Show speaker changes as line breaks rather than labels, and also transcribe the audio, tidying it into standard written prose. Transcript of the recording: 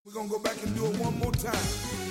We're gonna go back and do it one more time.